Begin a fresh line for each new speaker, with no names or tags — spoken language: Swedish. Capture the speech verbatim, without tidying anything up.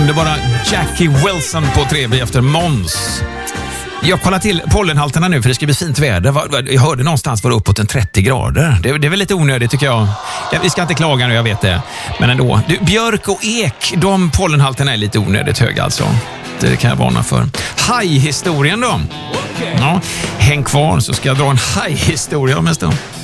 Det är bara Jackie Wilson på tre B efter Måns. Jag kollar till pollenhalterna nu för det ska bli fint väder. Jag hörde någonstans var det uppåt en trettio grader. Det, det är väl lite onödigt tycker jag. Ja, vi ska inte klaga nu, jag vet det. Men ändå. Du, björk och ek, de pollenhalterna är lite onödigt höga alltså. Det kan jag varna för. Haj-historien då. Ja, häng kvar så ska jag dra en haj-historia om en stund.